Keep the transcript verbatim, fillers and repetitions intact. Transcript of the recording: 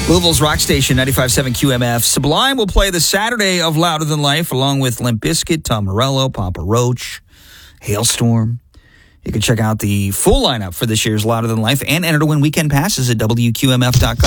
Louisville's rock station, ninety-five point seven Q M F. Sublime will play the Saturday of Louder Than Life, along with Limp Bizkit, Tom Morello, Papa Roach, Hailstorm. You can check out the full lineup for this year's Louder Than Life and enter to win weekend passes at W Q M F dot com.